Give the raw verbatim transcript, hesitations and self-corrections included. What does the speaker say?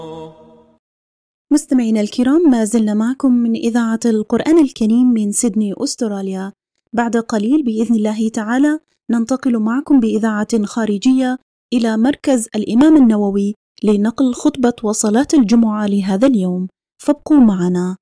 مستمعينا الكرام، ما زلنا معكم من إذاعة القرآن الكريم من سيدني أستراليا. بعد قليل بإذن الله تعالى ننتقل معكم بإذاعة خارجية إلى مركز الإمام النووي لنقل خطبة وصلاة الجمعة لهذا اليوم، فابقوا معنا.